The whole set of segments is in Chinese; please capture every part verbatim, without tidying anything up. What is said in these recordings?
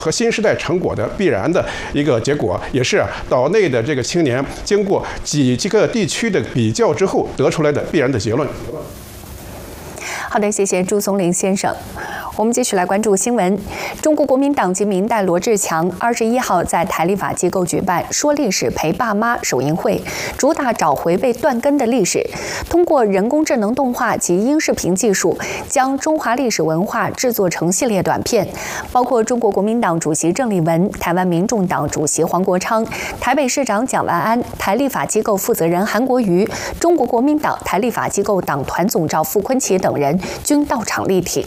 和新时代成果的必然的一个结果，也是岛内的这个青年经过几几个地区的比较之后得出来的必然的结论。 好的，谢谢朱松林先生。我们继续来关注新闻。中国国民党籍民代罗志强二十一号在台立法机构举办“说历史陪爸妈”首映会，主打找回被断根的历史，通过人工智能动画及音视频技术，将中华历史文化制作成系列短片，包括中国国民党主席郑丽文、台湾民众党主席黄国昌、台北市长蒋万安、台立法机构负责人韩国瑜、中国国民党台立法机构党团总召傅昆萁等人均到场力挺。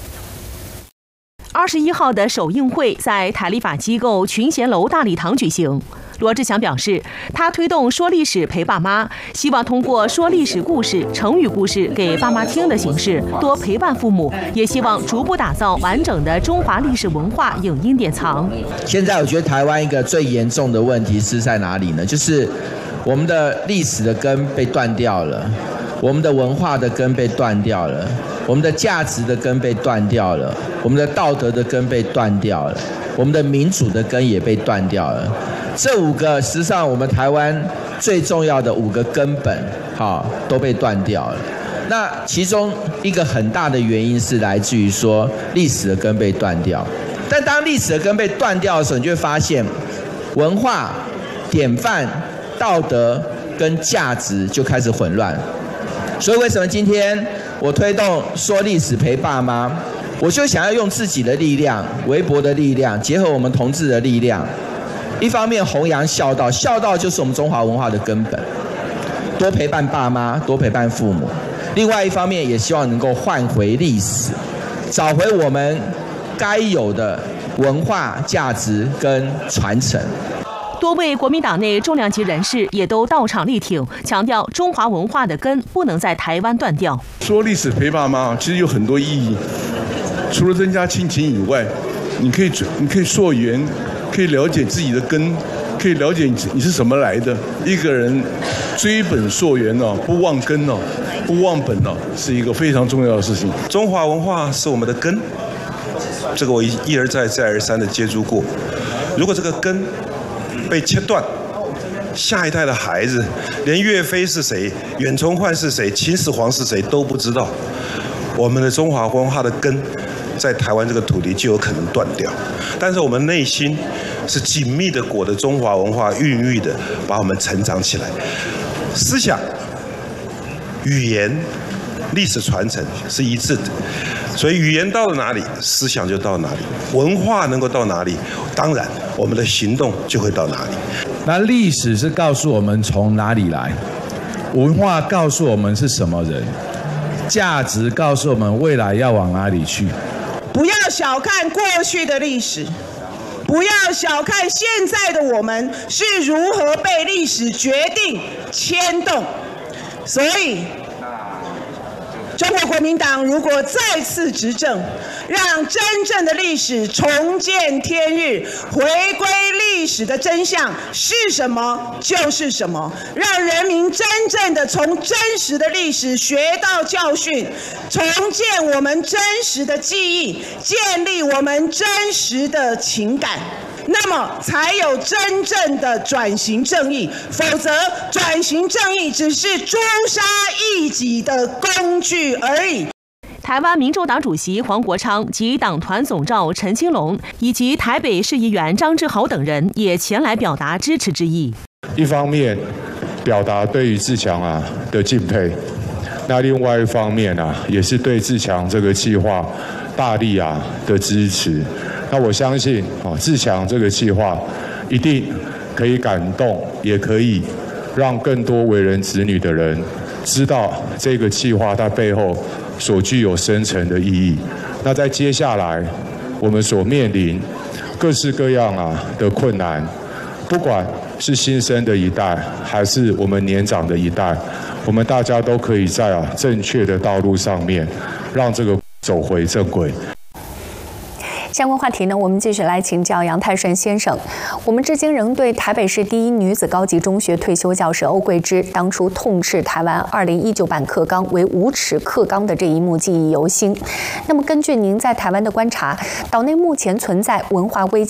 二十一号的首映会在台立法机构群贤楼大礼堂举行。罗志强表示，他推动说历史陪爸妈，希望通过说历史故事、成语故事给爸妈听的形式，多陪伴父母，也希望逐步打造完整的中华历史文化影音典藏。 现在我觉得台湾一个最严重的问题是在哪里呢？就是我们的历史的根被断掉了，我们的文化的根被断掉了，我们的价值的根被断掉了，我们的道德的根被断掉了，我们的民主的根也被断掉了。这五个实际上我们台湾最重要的五个根本，好，都被断掉了。那其中一个很大的原因是来自于说历史的根被断掉。但当历史的根被断掉的时候，你就会发现文化、典范、道德跟价值就开始混乱。所以为什么今天我推动说历史陪爸妈，我就想要用自己的力量、微博的力量，结合我们同志的力量，一方面弘扬孝道，孝道就是我们中华文化的根本，多陪伴爸妈，多陪伴父母；另外一方面也希望能够换回历史，找回我们该有的文化价值跟传承。 多位国民党内重量级人士也都到场力挺，强调中华文化的根不能在台湾断掉。 说历史陪爸妈其实有很多意义，除了增加亲情以外，你可以你可以溯源，可以了解自己的根，可以了解你是什么来的。一个人追本溯源哦，不忘根哦，不忘本哦，是一个非常重要的事情。 中华文化是我们的根，这个我一一而再再而三的接触过。如果这个根被切断，下一代的孩子连岳飞是谁、袁崇焕是谁、秦始皇是谁都不知道，我们的中华文化的根在台湾这个土地就有可能断掉。但是我们内心是紧密的裹着中华文化孕育的，把我们成长起来。思想、语言、历史传承是一致的，所以语言到了哪里，思想就到哪里；文化能够到哪里，当然我们的行动就会到哪里。 那历史是告诉我们从哪里来，文化告诉我们是什么人，价值告诉我们未来要往哪里去。 不要小看过去的历史，不要小看现在的我们是如何被历史决定牵动。所以中国国民党如果再次执政，让真正的历史重见天日，回归历史的真相是什么就是什么，让人民真正的从真实的历史学到教训，重建我们真实的记忆，建立我们真实的情感，那么才有真正的转型正义，否则转型正义只是诛杀异己的工具而已。 台湾民众党主席黄国昌及党团总召陈清龙以及台北市议员张志豪等人也前来表达支持之意。 一方面表达对于自强啊的敬佩，那另外一方面啊也是对自强这个计划大力啊的支持。那我相信啊自强这个计划一定可以感动，也可以让更多为人子女的人知道这个计划它背后所具有深层的意义。那在接下来我们所面临各式各样啊的困难，不管是新生的一代还是我们年长的一代，我们大家都可以在啊正确的道路上面让这个走回正轨。 相关话题呢，我们继续来请教杨泰顺先生。我们至今仍对台北市第一女子高级中学退休教师欧桂芝当初痛斥台湾二零一九版课纲为无耻课纲的这一幕记忆犹新。那么，根据您在台湾的观察，岛内目前存在文化危机